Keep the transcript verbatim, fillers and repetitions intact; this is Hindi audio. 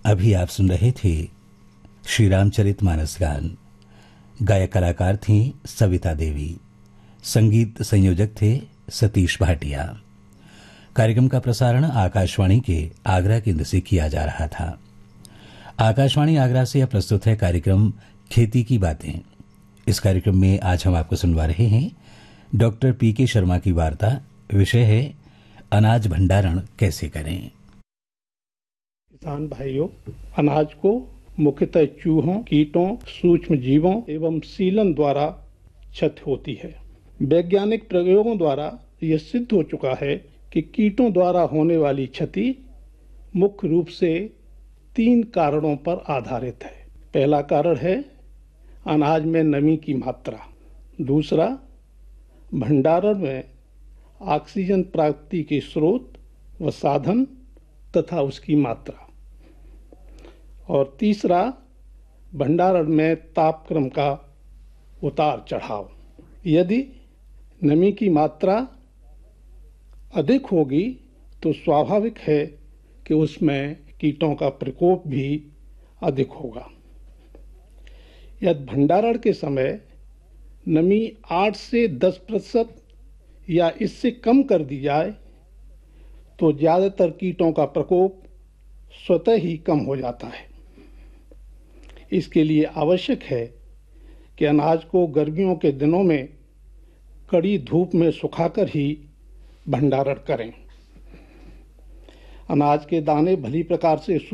अभी आप सुन रहे थे श्री रामचरित मानस गान। गायक कलाकार थी सविता देवी, संगीत संयोजक थे सतीश भाटिया। कार्यक्रम का प्रसारण आकाशवाणी के आगरा केंद्र से किया जा रहा था। आकाशवाणी आगरा से अब प्रस्तुत है कार्यक्रम खेती की बातें। इस कार्यक्रम में आज हम आपको सुनवा रहे हैं डॉक्टर पी के शर्मा की वार्ता। विषय है अनाज भंडारण कैसे करें। किसान भाइयों, अनाज को मुख्यतः चूहों, कीटों, सूक्ष्म जीवों एवं सीलन द्वारा क्षति होती है। वैज्ञानिक प्रयोगों द्वारा यह सिद्ध हो चुका है कि कीटों द्वारा होने वाली क्षति मुख्य रूप से तीन कारणों पर आधारित है। पहला कारण है अनाज में नमी की मात्रा, दूसरा भंडारण में ऑक्सीजन प्राप्ति के स्रोत व साधन तथा उसकी मात्रा, और तीसरा भंडारण में तापक्रम का उतार चढ़ाव। यदि नमी की मात्रा अधिक होगी तो स्वाभाविक है कि उसमें कीटों का प्रकोप भी अधिक होगा। यदि भंडारण के समय नमी आठ से दस प्रतिशत या इससे कम कर दी जाए तो ज़्यादातर कीटों का प्रकोप स्वतः ही कम हो जाता है। इसके लिए आवश्यक है कि अनाज को गर्मियों के दिनों में कड़ी धूप में सुखाकर ही भंडारण करें। अनाज के दाने भली प्रकार से